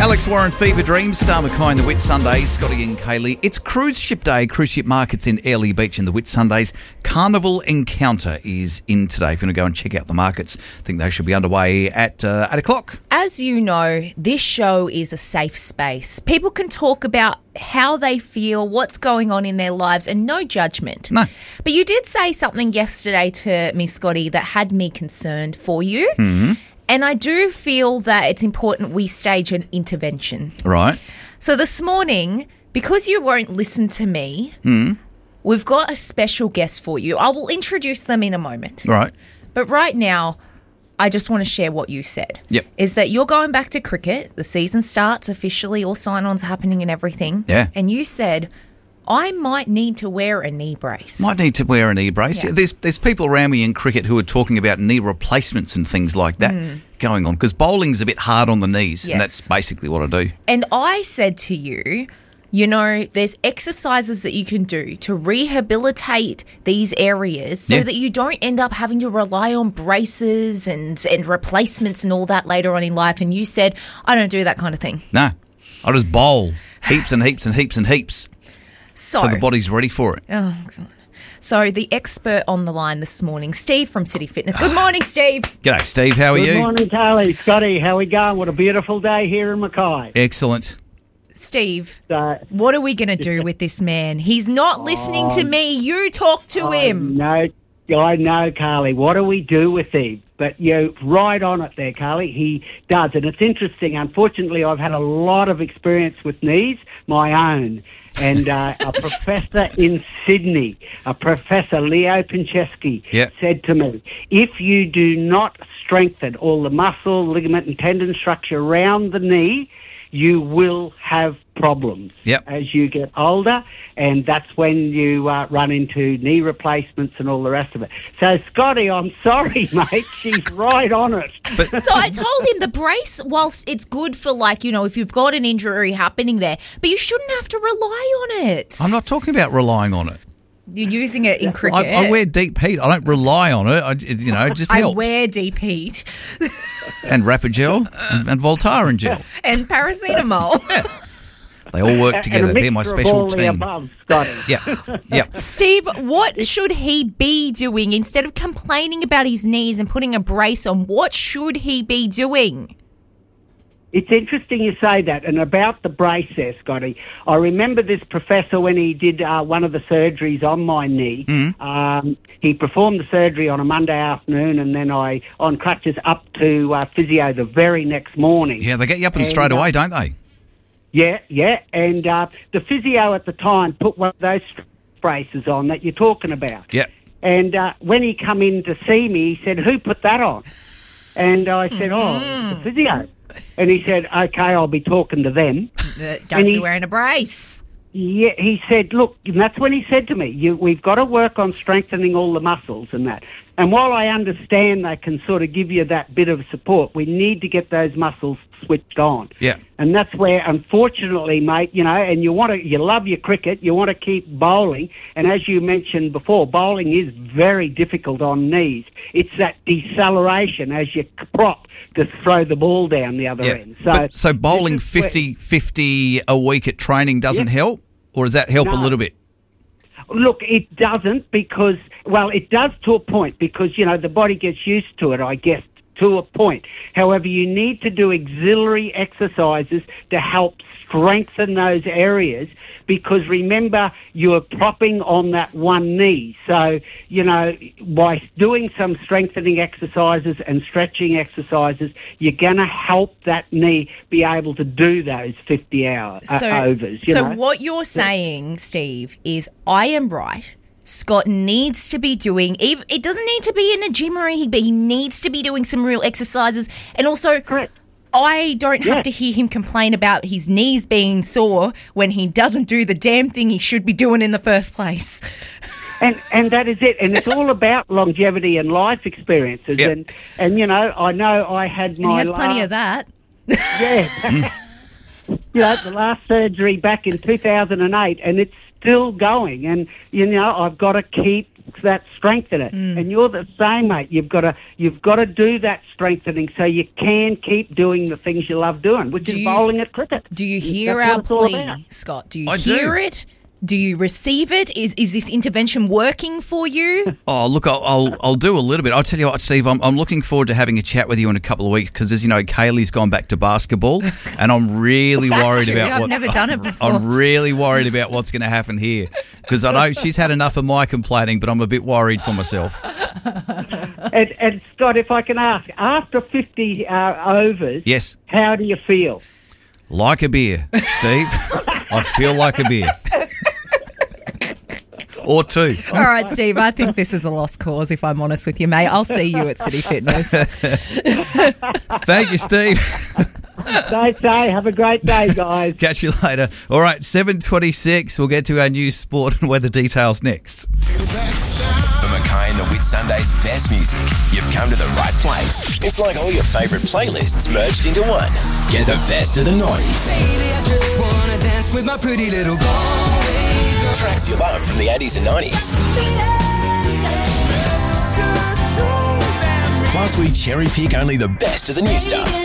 Alex Warren, Fever Dreams, Star McKay, the Whit Sundays, Scotty and Kaylee. It's Cruise Ship Day, cruise ship markets in Airlie Beach and the Whit Sundays. Carnival Encounter is in today. If you want to go and check out the markets, I think they should be underway at 8 o'clock. As you know, this show is a safe space. People can talk about how they feel, what's going on in their lives, and no judgment. No. But you did say something yesterday to me, Scotty, that had me concerned for you. Mm-hmm. And I do feel that it's important we stage an intervention. Right. So this morning, because you won't listen to me, we've got a special guest for you. I will introduce them in a moment. Right. But right now, I just want to share what you said. Yep. Is that you're going back to cricket. The season starts officially, all sign-ons happening and everything. Yeah. And you said, I might need to wear a knee brace. Might need to wear a knee brace. Yeah. There's people around me in cricket who are talking about knee replacements and things like that going on, because bowling's a bit hard on the knees, and that's basically what I do. And I said to you, you know, there's exercises that you can do to rehabilitate these areas so that you don't end up having to rely on braces and replacements and all that later on in life. And you said, I don't do that kind of thing. No, I just bowl heaps and heaps and heaps and heaps. So the body's ready for it. Oh, God. So the expert on the line this morning, Steve from City Fitness. Good morning, Steve. G'day, Steve. How are you? Good morning, Kaylee. Scotty, how we going? What a beautiful day here in Mackay. Excellent. Steve, what are we going to do with this man? He's not listening to me. You talk to him. No, I know, Carly. What do we do with him? But you're right on it there, Carly. He does. And it's interesting. Unfortunately, I've had a lot of experience with knees, my own. And a professor in Sydney, a Professor Leo Pincheski, said to me, if you do not strengthen all the muscle, ligament and tendon structure around the knee, you will have problems as you get older, and that's when you run into knee replacements and all the rest of it. So, Scotty, I'm sorry, mate. She's right on it. So I told him the brace, whilst it's good for, like, you know, if you've got an injury happening there, but you shouldn't have to rely on it. I'm not talking about relying on it. You're using it in cricket. I wear deep heat. I don't rely on it. It just helps. I wear deep heat. And Rapid-Gel and Voltaren gel. And paracetamol. They all work together. They're my special team. Above, Scotty. Yeah. Steve, what should he be doing instead of complaining about his knees and putting a brace on? What should he be doing? It's interesting you say that. And about the brace there, Scotty, I remember this professor when he did one of the surgeries on my knee. He performed the surgery on a Monday afternoon, and then I, on crutches, up to physio the very next morning. Yeah, they get you up and straight away, don't they? Yeah. And the physio at the time put one of those braces on that you're talking about. Yeah. And when he come in to see me, he said, who put that on? And I said, the physio. And he said, okay, I'll be talking to them. Don't be wearing a brace. Yeah, he said, look, and that's when he said to me, we've got to work on strengthening all the muscles and that. And while I understand they can sort of give you that bit of support, we need to get those muscles switched on. Yeah. And that's where, unfortunately, mate, you know, and you love your cricket, you want to keep bowling. And as you mentioned before, bowling is very difficult on knees. It's that deceleration as you prop to throw the ball down the other end. So bowling 50-50 a week at training doesn't help? Or does that help a little bit? Look, it doesn't because, well, it does to a point because, you know, the body gets used to it, I guess, to a point. However, you need to do auxiliary exercises to help strengthen those areas because, remember, you're propping on that one knee. So, you know, by doing some strengthening exercises and stretching exercises, you're going to help that knee be able to do those 50 overs. So what you're saying, Steve, is I am right. Scott needs to be doing, it doesn't need to be in a gym or anything, but he needs to be doing some real exercises. And also, I don't have to hear him complain about his knees being sore when he doesn't do the damn thing he should be doing in the first place. And that is it. And it's all about longevity and life experiences. Yep. And you know I had my... And he has plenty of that. Yeah. You know, the last surgery back in 2008, and it's still going. And, you know, I've got to keep that strengthen it. And you're the same, mate. You've got to do that strengthening so you can keep doing the things you love doing, which is bowling at cricket. Do you hear our plea, Scott? Do you hear it? Do you receive it? Is this intervention working for you? Oh, look, I'll do a little bit. I'll tell you what, Steve, I'm looking forward to having a chat with you in a couple of weeks because, as you know, Kaylee's gone back to basketball and I'm really worried about I've never done it before. I'm really worried about what's going to happen here because I know she's had enough of my complaining, but I'm a bit worried for myself. And Scott, if I can ask, after 50 overs, yes, how do you feel? Like a beer, Steve. I feel like a beer. Or two. All right, Steve, I think this is a lost cause, if I'm honest with you, mate. I'll see you at City Fitness. Thank you, Steve. Stay safe. Have a great day, guys. Catch you later. All right, 7:26. We'll get to our news, sport and weather details next. For Mackay and the Whitsundays' best music, you've come to the right place. It's like all your favourite playlists merged into one. Get the best of the 90s. Baby, I just wanna dance with my pretty little Galway girl. Tracks you love from the 80s and 90s. Plus, we cherry pick only the best of the new stuff.